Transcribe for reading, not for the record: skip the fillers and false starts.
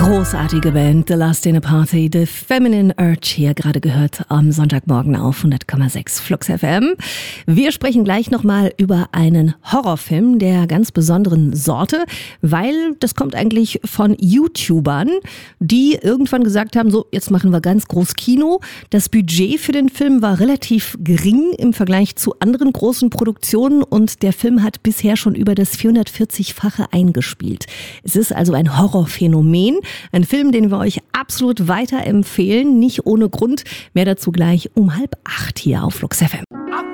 Großartige Band, The Last in a Party, The Feminine Urge, hier gerade gehört am Sonntagmorgen auf 100,6 Flux FM. Wir sprechen gleich nochmal über einen Horrorfilm der ganz besonderen Sorte, weil das kommt eigentlich von YouTubern, die irgendwann gesagt haben, so jetzt machen wir ganz groß Kino. Das Budget für den Film war relativ gering im Vergleich zu anderen großen Produktionen und der Film hat bisher schon über das 440-fache eingespielt. Es ist also ein Horrorphänomen. Ein Film, den wir euch absolut weiterempfehlen, nicht ohne Grund. Mehr dazu gleich um 7:30 hier auf Flux FM.